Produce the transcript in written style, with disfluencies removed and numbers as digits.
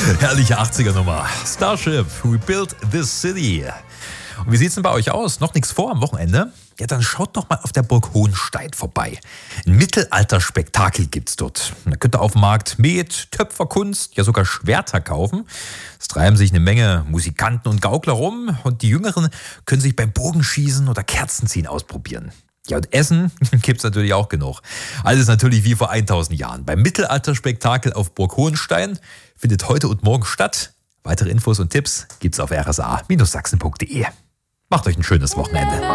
Herrliche 80er-Nummer. Starship, We Built This City. Und wie sieht's denn bei euch aus? Noch nichts vor am Wochenende? Ja, dann schaut doch mal auf der Burg Hohenstein vorbei. Ein Mittelalter-Spektakel gibt's dort. Da könnt ihr auf dem Markt Met, Töpferkunst, ja sogar Schwerter kaufen. Es treiben sich eine Menge Musikanten und Gaukler rum und die Jüngeren können sich beim Bogenschießen oder Kerzenziehen ausprobieren. Ja, und Essen gibt's natürlich auch genug. Alles natürlich wie vor 1000 Jahren. Beim Mittelalter-Spektakel auf Burg Hohenstein findet heute und morgen statt. Weitere Infos und Tipps gibt's auf rsa-sachsen.de. Macht euch ein schönes Wochenende.